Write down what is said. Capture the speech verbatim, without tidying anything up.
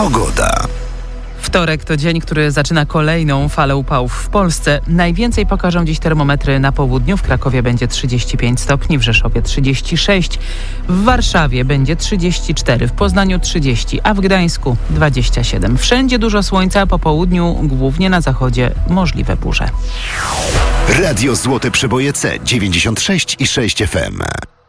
Pogoda. Wtorek to dzień, który zaczyna kolejną falę upałów w Polsce. Najwięcej pokażą dziś termometry na południu. W Krakowie będzie trzydzieści pięć stopni, w Rzeszowie trzydzieści sześć, w Warszawie będzie trzydzieści cztery, w Poznaniu trzydzieści, a w Gdańsku dwadzieścia siedem. Wszędzie dużo słońca, po południu głównie na zachodzie możliwe burze. Radio Złote Przeboje C dziewięćdziesiąt sześć i sześć F M.